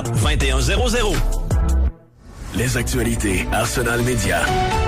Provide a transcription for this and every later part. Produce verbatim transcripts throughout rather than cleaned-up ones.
vingt et un zéro zéro. Les actualités Arsenal Média.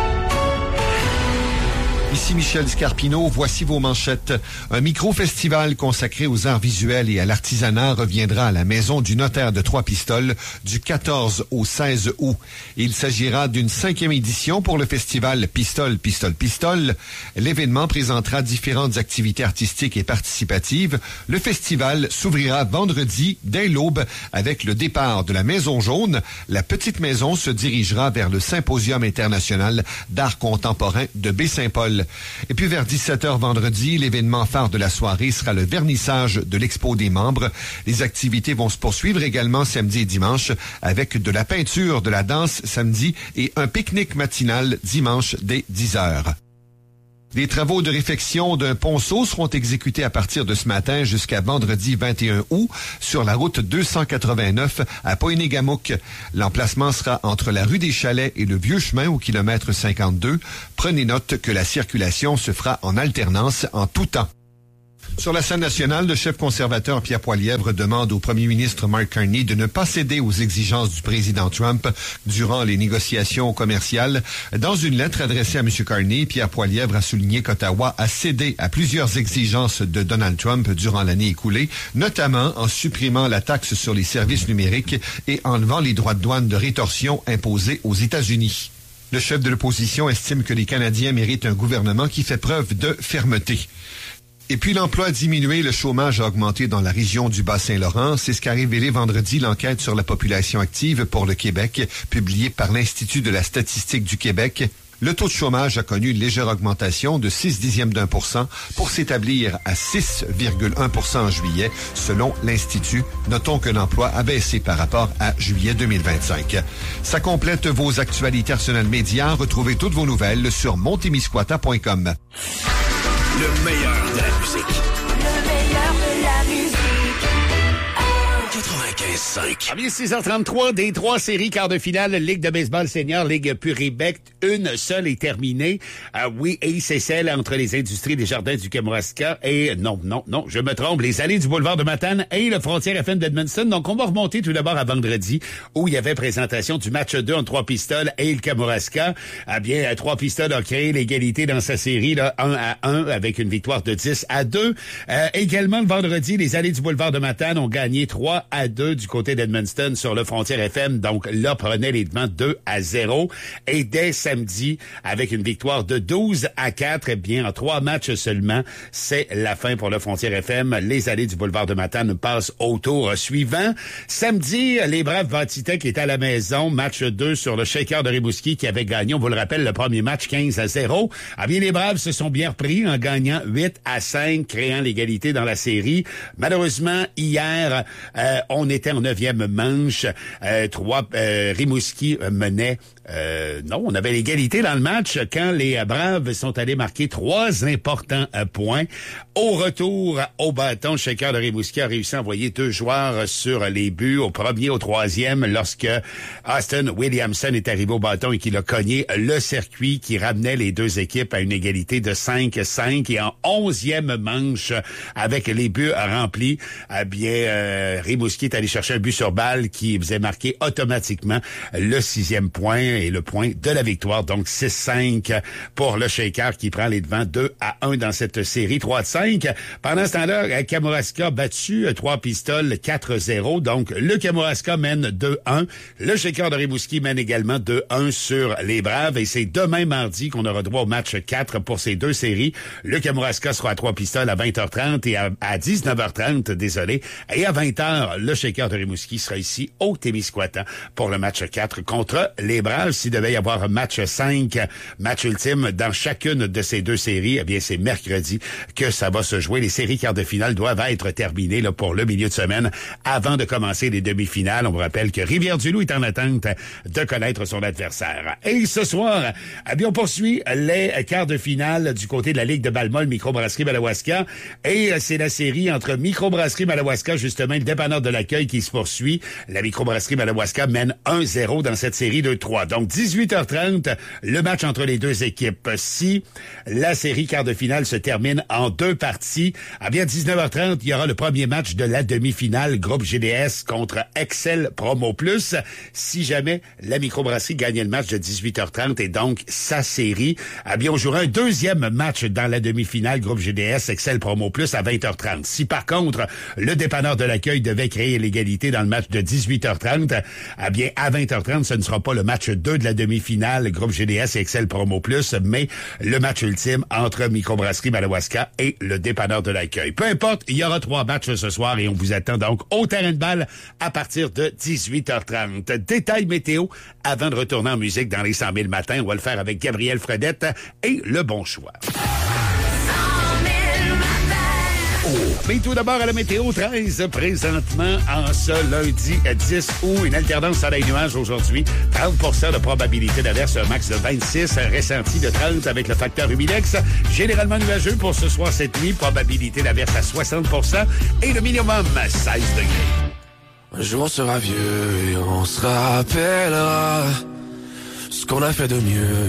Ici Michel Scarpino, voici vos manchettes. Un micro-festival consacré aux arts visuels et à l'artisanat reviendra à la Maison du notaire de Trois-Pistoles du quatorze au seize août. Il s'agira d'une cinquième édition pour le festival Pistole, Pistole, Pistole. L'événement présentera différentes activités artistiques et participatives. Le festival s'ouvrira vendredi dès l'aube avec le départ de la Maison Jaune. La petite maison se dirigera vers le Symposium international d'art contemporain de Baie-Saint-Paul. Et puis vers dix-sept heures vendredi, l'événement phare de la soirée sera le vernissage de l'expo des membres. Les activités vont se poursuivre également samedi et dimanche avec de la peinture, de la danse samedi et un pique-nique matinal dimanche dès dix heures. Les travaux de réfection d'un ponceau seront exécutés à partir de ce matin jusqu'à vendredi vingt et un août sur la route deux cent quatre-vingt-neuf à Poinégamouc. L'emplacement sera entre la rue des Chalets et le Vieux Chemin au kilomètre cinquante-deux. Prenez note que la circulation se fera en alternance en tout temps. Sur la scène nationale, le chef conservateur Pierre Poilievre demande au premier ministre Mark Carney de ne pas céder aux exigences du président Trump durant les négociations commerciales. Dans une lettre adressée à M. Carney, Pierre Poilievre a souligné qu'Ottawa a cédé à plusieurs exigences de Donald Trump durant l'année écoulée, notamment en supprimant la taxe sur les services numériques et enlevant les droits de douane de rétorsion imposés aux États-Unis. Le chef de l'opposition estime que les Canadiens méritent un gouvernement qui fait preuve de fermeté. Et puis l'emploi a diminué, le chômage a augmenté dans la région du Bas-Saint-Laurent. C'est ce qu'a révélé vendredi l'enquête sur la population active pour le Québec, publiée par l'Institut de la statistique du Québec. Le taux de chômage a connu une légère augmentation de six dixièmes d'un pour cent pour s'établir à six virgule un pour cent en juillet, selon l'Institut. Notons que l'emploi a baissé par rapport à juillet deux mille vingt-cinq. Ça complète vos actualités Arsenal Média. Retrouvez toutes vos nouvelles sur montemisquata point com. Le meilleur de la musique. Le meilleur de la musique. quatre-vingt-quinze cinq. Ah bien, six heures trente-trois, des trois séries quart de finale, Ligue de baseball senior, Ligue Puribec, une seule est terminée. Ah oui, et c'est celle entre les industries des jardins du Kamouraska et, non, non, non, je me trompe, les allées du boulevard de Matane et le frontière F M d'Edmundston. Donc, on va remonter tout d'abord à vendredi, où il y avait présentation du match deux entre Trois-Pistoles et le Kamouraska. Ah bien, Trois-Pistoles a créé l'égalité dans sa série, là, un à un, avec une victoire de dix à deux. Euh, également, le vendredi, les allées du boulevard de Matane ont gagné trois à deux du côté d'Edmundston sur le frontière F M. Donc, là, prenait les devants deux à zéro. Et dès samedi, avec une victoire de douze à quatre, eh bien, en trois matchs seulement, c'est la fin pour le frontière F M. Les allées du boulevard de Matane passent au tour suivant. Samedi, les Braves Ventitech étaient à la maison. Match deux sur le Shaker de Rimouski qui avait gagné, on vous le rappelle, le premier match quinze à zéro. Ah bien, les Braves se sont bien repris en gagnant huit à cinq, créant l'égalité dans la série. Malheureusement, hier, euh, on était en neuvième manche. Euh, trois, euh, Rimouski menait Euh, non, on avait l'égalité dans le match quand les Braves sont allés marquer trois importants euh, points. Au retour, au bâton, le Shaker de Rimouski a réussi à envoyer deux joueurs sur les buts, au premier, au troisième, lorsque Austin Williamson est arrivé au bâton et qu'il a cogné le circuit qui ramenait les deux équipes à une égalité de cinq cinq. Et en onzième manche, avec les buts remplis, eh bien, euh, Rimouski est allé chercher un but sur balle qui faisait marquer automatiquement le sixième point et le point de la victoire. Donc, six cinq pour le Shaker qui prend les devants deux à un dans cette série, trois à cinq. Pendant ce temps-là, Kamouraska battu Trois-Pistoles quatre zéro. Donc, le Kamouraska mène deux un. Le Shaker de Rimouski mène également deux un sur les Braves. Et c'est demain mardi qu'on aura droit au match quatre pour ces deux séries. Le Kamouraska sera à Trois-Pistoles à vingt heures trente et à, à dix-neuf heures trente, désolé. Et à vingt heures, le Shaker de Rimouski sera ici au Témiscouata pour le match quatre contre les Braves. S'il devait y avoir un match cinq, match ultime dans chacune de ces deux séries, eh bien, c'est mercredi que ça va se jouer. Les séries quarts de finale doivent être terminées là, pour le milieu de semaine avant de commencer les demi-finales. On vous rappelle que Rivière-du-Loup est en attente de connaître son adversaire. Et ce soir, eh bien, on poursuit les quarts de finale du côté de la Ligue de Balmol, Microbrasserie Madawaska. Et c'est la série entre Microbrasserie Madawaska, justement, le dépanneur de l'accueil qui qui se poursuit. La microbrasserie Madawaska mène un zéro dans cette série de trois. Donc, dix-huit heures trente, le match entre les deux équipes. Si la série quart de finale se termine en deux parties, à bien dix-neuf heures trente, il y aura le premier match de la demi-finale, groupe G D S contre Excel Promo Plus. Si jamais la microbrasserie gagne le match de dix-huit heures trente et donc sa série, eh bien, on jouera un deuxième match dans la demi-finale, groupe G D S, Excel Promo Plus à vingt heures trente. Si par contre, le dépanneur de l'accueil devait créer l'égalité dans le match de dix-huit heures trente, eh bien, à vingt heures trente, ce ne sera pas le match deux de la demi-finale, groupe G D S et Excel Promo Plus, mais le match ultime entre microbrasserie Madawaska et le dépanneur de l'accueil. Peu importe, il y aura trois matchs ce soir et on vous attend donc au terrain de balle à partir de dix-huit heures trente. Détail météo avant de retourner en musique dans les cent mille matins. On va le faire avec Gabriel Fredette et le bon choix. Mais tout d'abord à la météo treize, présentement en ce lundi dix août, une alternance soleil-nuage aujourd'hui, trente pour cent de probabilité d'averse, un max de vingt-six, un ressenti de trente avec le facteur humidex, généralement nuageux pour ce soir cette nuit, probabilité d'averse à soixante pour cent et le minimum seize degrés. Un jour on sera vieux et on se rappellera ce qu'on a fait de mieux.